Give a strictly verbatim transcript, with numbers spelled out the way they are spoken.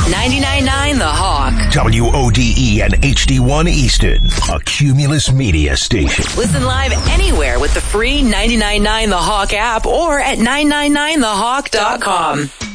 ninety-nine point nine The Hawk. W O D E and H D one Easton, a Cumulus Media station. Listen live anywhere with the free ninety-nine point nine The Hawk app or at nine nine nine the hawk dot com.